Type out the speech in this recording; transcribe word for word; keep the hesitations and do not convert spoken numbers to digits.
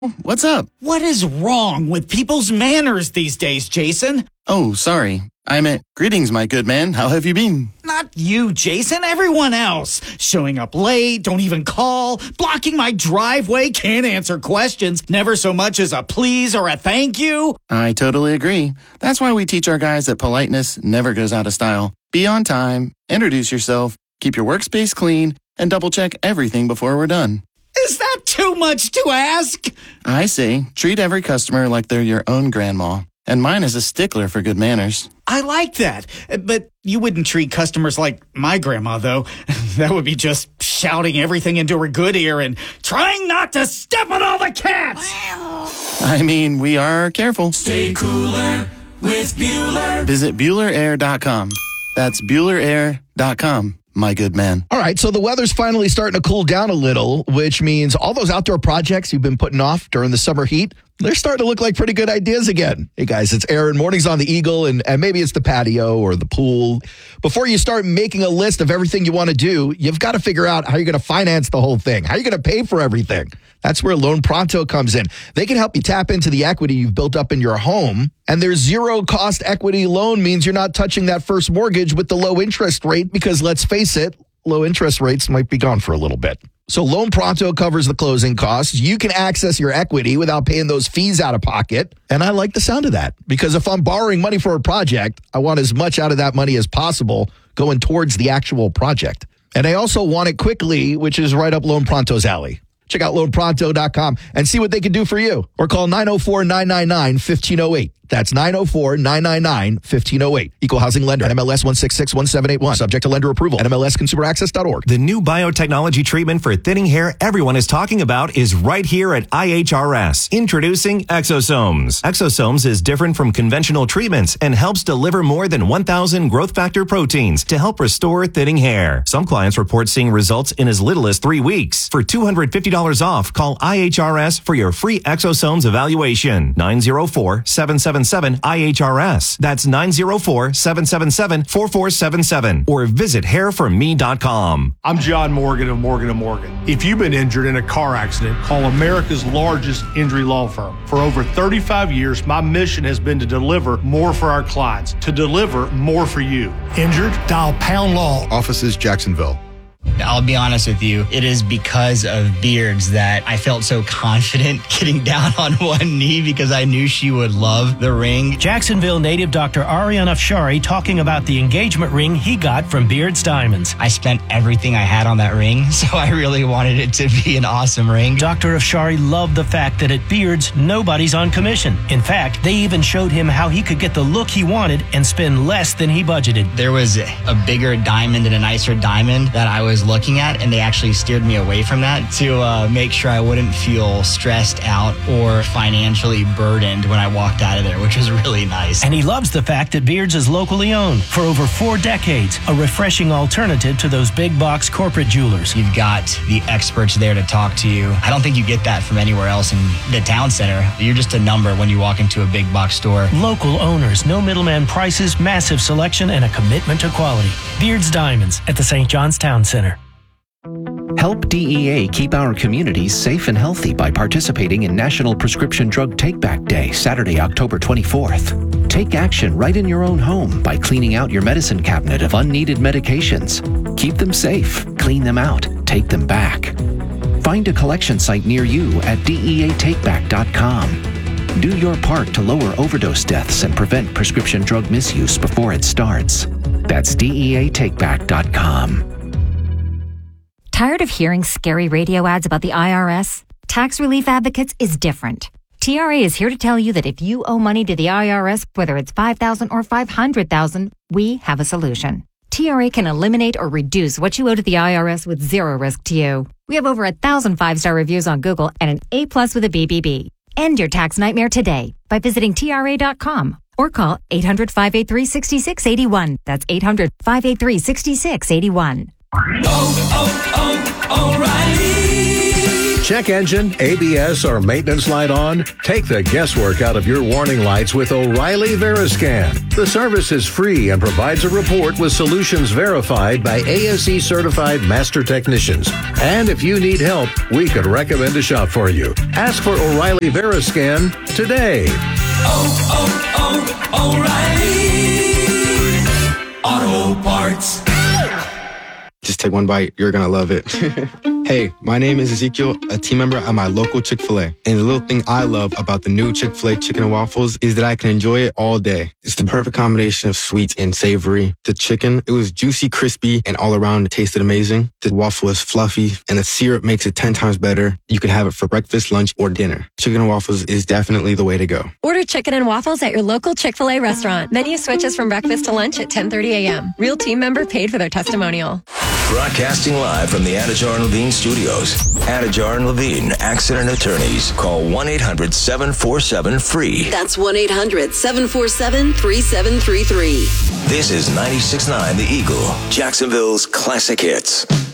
What's up? What is wrong with people's manners these days, Jason? Oh, sorry. I meant, greetings, my good man. How have you been? Not you, Jason. Everyone else. Showing up late, don't even call, blocking my driveway, can't answer questions, never so much as a please or a thank you. I totally agree. That's why we teach our guys that politeness never goes out of style. Be on time, introduce yourself, keep your workspace clean, and double-check everything before we're done. Is that too much to ask? I say, treat every customer like they're your own grandma. And mine is a stickler for good manners. I like that. But you wouldn't treat customers like my grandma, though. That would be just shouting everything into her good ear and trying not to step on all the cats. I mean, we are careful. Stay cooler with Bueller. Visit Bueller Air dot com. That's Bueller Air dot com. My good man. All right, so the weather's finally starting to cool down a little, which means all those outdoor projects you've been putting off during the summer heat, they're starting to look like pretty good ideas again. Hey, guys, it's Aaron. Mornings on the Eagle, and, and maybe it's the patio or the pool. Before you start making a list of everything you want to do, you've got to figure out how you're going to finance the whole thing. How you're going to pay for everything. That's where Loan Pronto comes in. They can help you tap into the equity you've built up in your home, and their zero-cost equity loan means you're not touching that first mortgage with the low interest rate because, let's face it, low interest rates might be gone for a little bit. So Loan Pronto covers the closing costs. You can access your equity without paying those fees out of pocket. And I like the sound of that because if I'm borrowing money for a project, I want as much out of that money as possible going towards the actual project. And I also want it quickly, which is right up Loan Pronto's alley. Check out loan pronto dot com and see what they can do for you. Or call nine oh four, nine nine nine, one five oh eight. That's nine oh four, nine nine nine, one five oh eight. Equal Housing Lender. N M L S one six six one seven eight one. Subject to lender approval. N M L S consumer access dot org. The new biotechnology treatment for thinning hair everyone is talking about is right here at I H R S. Introducing Exosomes. Exosomes is different from conventional treatments and helps deliver more than one thousand growth factor proteins to help restore thinning hair. Some clients report seeing results in as little as three weeks. For two hundred fifty dollars off, call I H R S for your free Exosomes evaluation. nine oh four, seven seven seven, I H R S. That's nine oh four, seven seven seven, four four seven seven. Or visit hair for me dot com. I'm John Morgan of Morgan and Morgan. If you've been injured in a car accident, call America's largest injury law firm. For over thirty-five years, my mission has been to deliver more for our clients, to deliver more for you. Injured? Dial Pound Law. Offices Jacksonville. I'll be honest with you, it is because of Beards that I felt so confident getting down on one knee because I knew she would love the ring. Jacksonville native Doctor Aryan Afshari talking about the engagement ring he got from Beards Diamonds. I spent everything I had on that ring, so I really wanted it to be an awesome ring. Doctor Afshari loved the fact that at Beards, nobody's on commission. In fact, they even showed him how he could get the look he wanted and spend less than he budgeted. There was a bigger diamond and a nicer diamond that I was looking at, and they actually steered me away from that to uh, make sure I wouldn't feel stressed out or financially burdened when I walked out of there, which was really nice. And he loves the fact that Beards is locally owned for over four decades, a refreshing alternative to those big box corporate jewelers. You've got the experts there to talk to you. I don't think you get that from anywhere else in the town center. You're just a number when you walk into a big box store. Local owners, no middleman prices, massive selection, and a commitment to quality. Beards Diamonds at the Saint John's Town Center. Help D E A keep our communities safe and healthy by participating in National Prescription Drug Take-Back Day, Saturday, October twenty-fourth. Take action right in your own home by cleaning out your medicine cabinet of unneeded medications. Keep them safe, clean them out, take them back. Find a collection site near you at D E A take back dot com. Do your part to lower overdose deaths and prevent prescription drug misuse before it starts. That's D E A take back dot com. Tired of hearing scary radio ads about the I R S? Tax Relief Advocates is different. T R A is here to tell you that if you owe money to the I R S, whether it's five thousand dollars or five hundred thousand dollars, we have a solution. T R A can eliminate or reduce what you owe to the I R S with zero risk to you. We have over a thousand five-star reviews on Google and an A plus with a B B B. End your tax nightmare today by visiting T R A dot com or call eight hundred, five eight three, six six eight one. That's eight hundred, five eight three, six six eight one. Oh, oh, oh, O'Reilly. Check engine, A B S, or maintenance light on? Take the guesswork out of your warning lights with O'Reilly Veriscan. The service is free and provides a report with solutions verified by A S E certified master technicians. And if you need help, we could recommend a shop for you. Ask for O'Reilly Veriscan today. Oh, oh, oh, O'Reilly Auto Parts. Just take one bite. You're going to love it. Hey, my name is Ezekiel, a team member at my local Chick-fil-A. And the little thing I love about the new Chick-fil-A chicken and waffles is that I can enjoy it all day. It's the perfect combination of sweet and savory. The chicken, it was juicy, crispy, and all around it tasted amazing. The waffle is fluffy, and the syrup makes it ten times better. You can have it for breakfast, lunch, or dinner. Chicken and waffles is definitely the way to go. Order chicken and waffles at your local Chick-fil-A restaurant. Menu switches from breakfast to lunch at ten thirty a.m. Real team member paid for their testimonial. Broadcasting live from the Anajar and Levine studios. Anajar and Levine, accident attorneys. Call one eight hundred seven four seven free. That's one eight hundred seven four seven three seven three three. This is ninety-six point nine The Eagle, Jacksonville's classic hits.